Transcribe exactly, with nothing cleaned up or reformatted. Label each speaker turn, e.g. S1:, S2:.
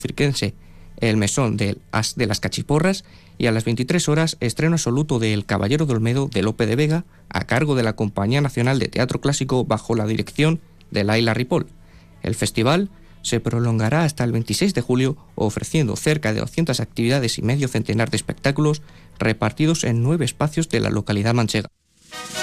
S1: cirquense El Mesón del As de las Cachiporras, y a las veintitrés horas estreno absoluto de El Caballero de Olmedo de Lope de Vega, a cargo de la Compañía Nacional de Teatro Clásico bajo la dirección de Laila Ripoll. El festival se prolongará hasta el veintiséis de julio, ofreciendo cerca de doscientas actividades y medio centenar de espectáculos repartidos en nueve espacios de la localidad manchega.